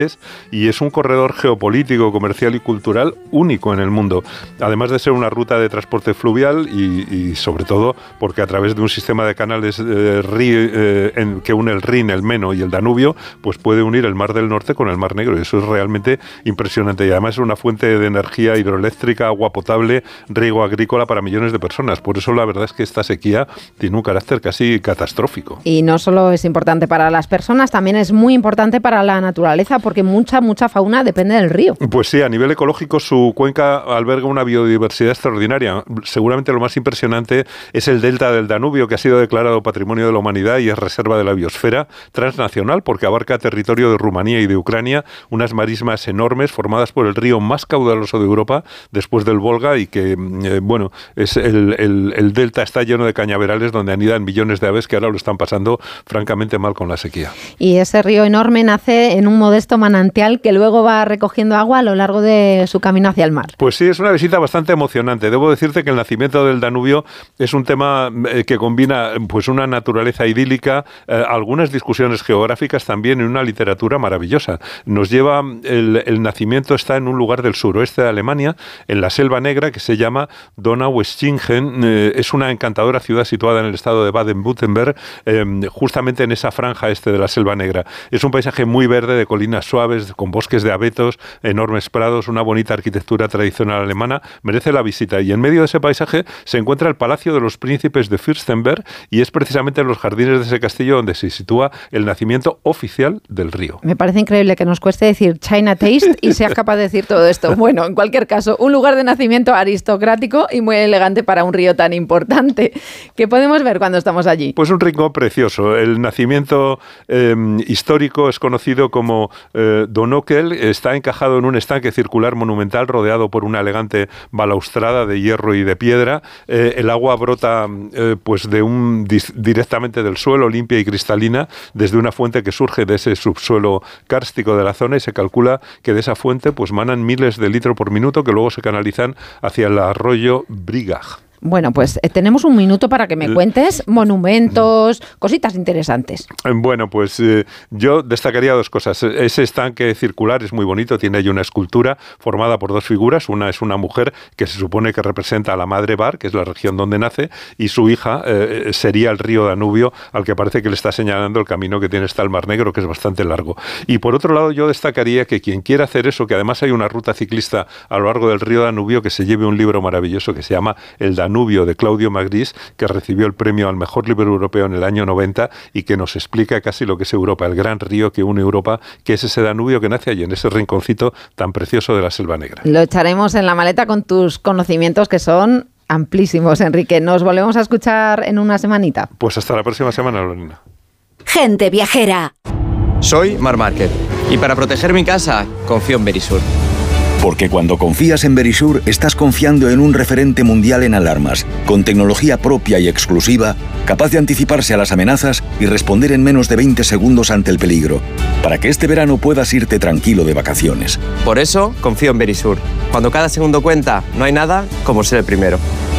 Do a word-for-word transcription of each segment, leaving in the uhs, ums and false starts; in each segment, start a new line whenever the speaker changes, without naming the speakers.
y es un corredor geopolítico, comercial y cultural único en el mundo, además de ser una ruta de transporte fluvial y, y sobre todo porque a través de un sistema de canales eh, ri, eh, en, que une el Rin, el Meno y el Danubio, pues puede unir el Mar del Norte con el Mar Negro, y eso es realmente impresionante, y además es una fuente de energía hidroeléctrica, agua potable, riego agrícola para millones de personas. Por eso la verdad es que esta sequía tiene un carácter casi catastrófico.
Y no solo es importante para las personas, también es muy importante para la naturaleza, porque mucha, mucha fauna depende del río.
Pues sí, a nivel ecológico su cuenca alberga una biodiversidad extraordinaria. Seguramente lo más impresionante es el delta del Danubio, que ha sido declarado Patrimonio de la Humanidad y es reserva de la biosfera transnacional, porque abarca territorio de Rumanía y de Ucrania, unas marismas enormes formadas por el río más caudaloso de Europa, después del Volga, y que, eh, bueno, es el, el, el delta está lleno de cañaverales donde anidan millones de aves que ahora lo están pasando francamente mal con la sequía.
Y ese río enorme nace en un modesto manantial que luego va recogiendo agua a lo largo de su camino hacia el mar.
Pues sí, es una visita bastante emocionante. Debo decirte que el nacimiento del Danubio es un tema que combina pues una naturaleza idílica, eh, algunas discusiones geográficas también, en una literatura maravillosa. Nos lleva, el, el nacimiento está en un lugar del suroeste de Alemania, en la Selva Negra, que se llama Donaueschingen. Eh, es una encantadora ciudad situada en el estado de Baden-Württemberg, eh, justamente en esa franja este de la Selva Negra. Es un paisaje muy verde, de colinas suaves, con bosques de abetos, enormes prados, una bonita arquitectura tradicional alemana. Merece la visita. Y en medio de ese paisaje se encuentra el Palacio de los Príncipes de Fürstenberg, y es precisamente en los jardines de ese castillo donde se sitúa el nacimiento oficial del río.
Me parece increíble que nos cueste decir China Taste y seas capaz de decir todo esto. Bueno, en cualquier caso, un lugar de nacimiento aristocrático y muy elegante para un río tan importante. ¿Qué podemos ver cuando estamos allí?
Pues un rincón precioso. El nacimiento eh, histórico es conocido como eh, Donokel. Está encajado en un estanque circular monumental rodeado por una elegante balaustrada de hierro y de piedra. Eh, el agua brota eh, pues de un directamente del suelo, limpia y cristalina, desde una fuente que surge de ese subsuelo kárstico de la zona, y se calcula que de esa fuente pues manan miles de litros por minuto que luego se canalizan hacia el arroyo Brigach.
Bueno, pues eh, tenemos un minuto para que me cuentes monumentos, cositas interesantes.
Bueno, pues eh, yo destacaría dos cosas. Ese estanque circular es muy bonito, tiene ahí una escultura formada por dos figuras. Una es una mujer que se supone que representa a la madre Bar, que es la región donde nace, y su hija eh, sería el río Danubio, al que parece que le está señalando el camino que tiene hasta el Mar Negro, que es bastante largo. Y por otro lado, yo destacaría que quien quiera hacer eso, que además hay una ruta ciclista a lo largo del río Danubio, que se lleve un libro maravilloso que se llama El Danubio, de Claudio Magris, que recibió el premio al mejor libro europeo en el año noventa y que nos explica casi lo que es Europa, el gran río que une Europa, que es ese Danubio que nace allí, en ese rinconcito tan precioso de la Selva Negra.
Lo echaremos en la maleta con tus conocimientos, que son amplísimos, Enrique. Nos volvemos a escuchar en una semanita.
Pues hasta la próxima semana, Lorena.
Gente viajera.
Soy Marc Márquez y para proteger mi casa confío en Verisur.
Porque cuando confías en Verisur, estás confiando en un referente mundial en alarmas, con tecnología propia y exclusiva, capaz de anticiparse a las amenazas y responder en menos de veinte segundos ante el peligro, para que este verano puedas irte tranquilo de vacaciones.
Por eso, confío en Verisur. Cuando cada segundo cuenta, no hay nada como ser el primero.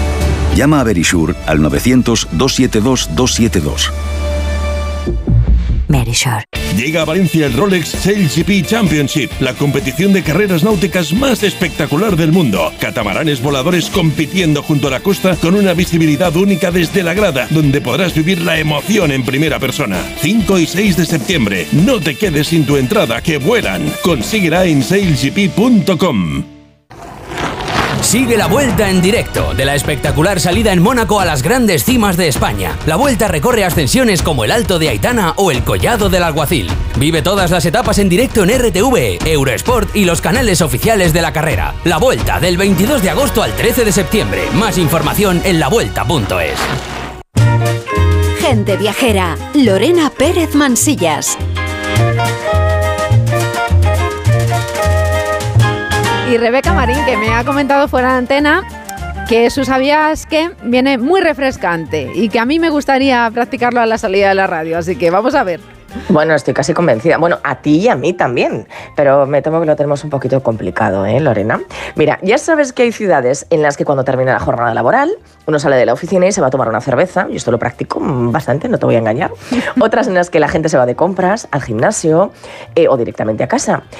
Llama a Verisur al novecientos, doscientos setenta y dos, doscientos setenta y dos.
Verisur.
Llega a Valencia el Rolex SailGP Championship, la competición de carreras náuticas más espectacular del mundo. Catamaranes voladores compitiendo junto a la costa con una visibilidad única desde la grada, donde podrás vivir la emoción en primera persona. cinco y seis de septiembre. No te quedes sin tu entrada, que vuelan. Consíguela en sail g p punto com.
Sigue la Vuelta en directo de la espectacular salida en Mónaco a las grandes cimas de España. La Vuelta recorre ascensiones como el Alto de Aitana o el Collado del Alguacil. Vive todas las etapas en directo en R T V, Eurosport y los canales oficiales de la carrera. La Vuelta del veintidós de agosto al trece de septiembre. Más información en la vuelta punto es.
Gente viajera. Lorena Pérez Mansillas.
Y Rebeca Marín, que me ha comentado fuera de antena que su sabías que viene muy refrescante y que a mí me gustaría practicarlo a la salida de la radio, así que vamos a ver.
Bueno, estoy casi convencida. Bueno, a ti y a mí también. Pero me temo que lo tenemos un poquito complicado, ¿eh, Lorena? Mira, ya sabes que hay ciudades en las que cuando termina la jornada laboral, uno sale de la oficina y se va a tomar una cerveza. Y esto lo practico bastante, no te voy a engañar. Otras en las que la gente se va de compras, al gimnasio eh, o directamente a casa.